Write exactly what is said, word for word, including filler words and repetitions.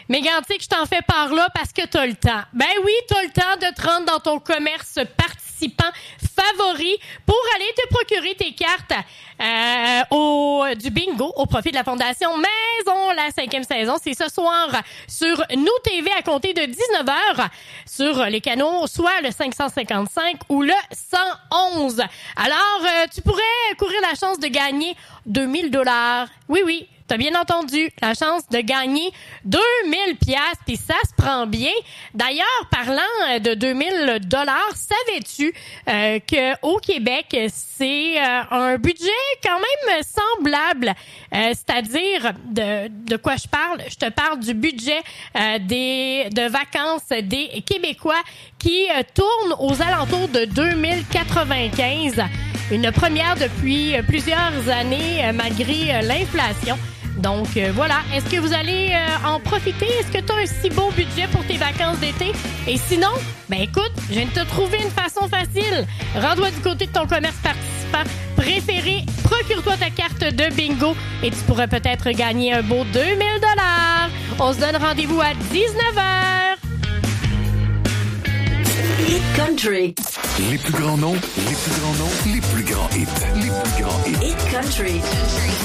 Mégantic, je t'en fais par là parce que t'as le temps. Ben oui, t'as le temps de te rendre dans ton commerce participant favori pour aller te procurer tes cartes euh, au, du bingo au profit de la Fondation Maison la cinquième saison. C'est ce soir sur Nous T V à compter de dix-neuf heures sur les canaux, soit le cinq cent cinquante-cinq ou le cent onze. Alors, euh, tu pourrais courir la chance de gagner deux mille dollars. Oui, oui. T'as bien entendu, la chance de gagner deux mille piastres, puis ça se prend bien. D'ailleurs, parlant de deux mille dollars, savais-tu euh, que au Québec, c'est euh, un budget quand même semblable, euh, c'est-à-dire de de quoi je parle? Je te parle du budget euh, des de vacances des Québécois qui euh, tourne aux alentours de deux mille quatre-vingt-quinze. Une première depuis plusieurs années, euh, malgré euh, l'inflation. Donc, euh, voilà. Est-ce que vous allez euh, en profiter? Est-ce que tu as un si beau budget pour tes vacances d'été? Et sinon, ben écoute, je viens de te trouver une façon facile. Rends-toi du côté de ton commerce participant préféré, procure-toi ta carte de bingo et tu pourras peut-être gagner un beau deux mille dollars. On se donne rendez-vous à dix-neuf heures. Hit Country. Les plus grands noms, les plus grands noms, les plus grands hits, les plus grands hits. Hit Country.